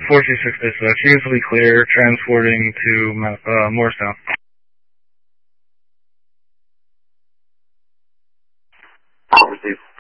426 dispatch, usually clear, transporting to Morristown. Receive.